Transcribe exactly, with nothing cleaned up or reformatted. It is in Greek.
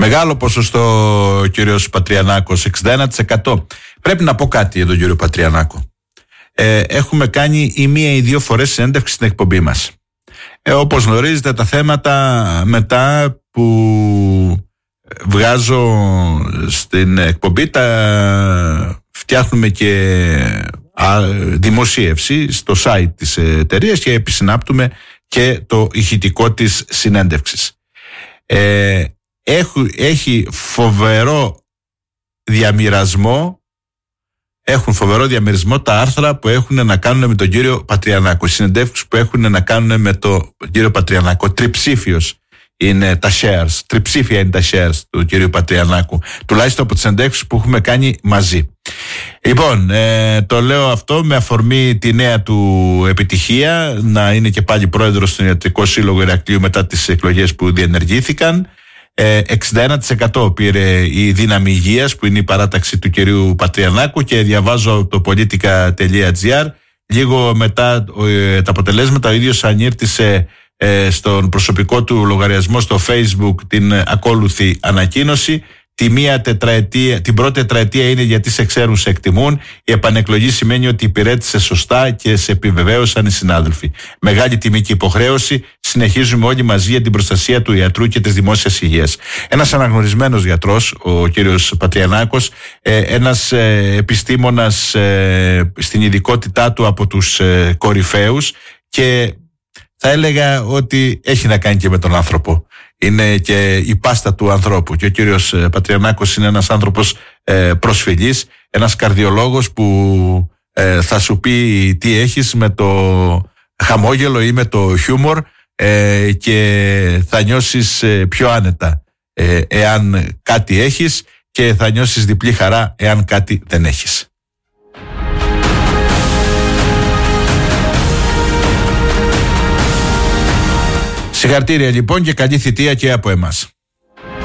Μεγάλο ποσοστό ο κύριος Πατριανάκος, εξήντα ένα τοις εκατό. Πρέπει να πω κάτι για τον κύριο Πατριανάκο. Ε, έχουμε κάνει ή μία ή δύο φορές συνέντευξη στην εκπομπή μας. Ε, όπως γνωρίζετε, τα θέματα μετά που βγάζω στην εκπομπή τα φτιάχνουμε και δημοσίευση στο site της εταιρείας και επισυνάπτουμε και το ηχητικό της συνέντευξης. Ε, έχει, έχει φοβερό διαμοιρασμό έχουν φοβερό διαμερισμό τα άρθρα που έχουν να κάνουν με τον κύριο Πατριανάκο, οι συνεντεύξεις που έχουν να κάνουν με τον κύριο Πατριανάκο. Τριψήφιος είναι τα shares, τριψήφια είναι τα shares του κύριου Πατριανάκου, τουλάχιστον από τις συνεντεύξεις που έχουμε κάνει μαζί. Λοιπόν, ε, το λέω αυτό με αφορμή τη νέα του επιτυχία, να είναι και πάλι πρόεδρος στον Ιατρικό Σύλλογο Ηρακλείου μετά τις εκλογές που διενεργήθηκαν. Ε, εξήντα ένα τοις εκατό πήρε η Δύναμη Υγείας, που είναι η παράταξη του κυρίου Πατριανάκου, και διαβάζω το politica τελεία gr λίγο μετά ε, τα αποτελέσματα. Ο ίδιος ανήρτησε ε, στον προσωπικό του λογαριασμό στο Facebook την ε, ακόλουθη ανακοίνωση. Τη μία τετραετία, την πρώτη τετραετία είναι γιατί σε ξέρουν, σε εκτιμούν. Η επανεκλογή σημαίνει ότι υπηρέτησε σωστά και σε επιβεβαίωσαν οι συνάδελφοι. Μεγάλη τιμή και υποχρέωση. Συνεχίζουμε όλοι μαζί για την προστασία του ιατρού και της δημόσιας υγείας. Ένας αναγνωρισμένος γιατρός, ο κύριος Πατριανάκος, ένας επιστήμονας στην ειδικότητά του από τους κορυφαίους, και θα έλεγα ότι έχει να κάνει και με τον άνθρωπο. Είναι και η πάστα του ανθρώπου. Και ο κύριος Πατριανάκος είναι ένας άνθρωπος ε, προσφυλής, ένας καρδιολόγος που ε, θα σου πει τι έχεις με το χαμόγελο ή με το χιούμορ, ε, και θα νιώσεις ε, πιο άνετα ε, εάν κάτι έχεις, και θα νιώσεις διπλή χαρά εάν κάτι δεν έχεις. Συγχαρητήρια λοιπόν και καλή θητεία και από εμάς.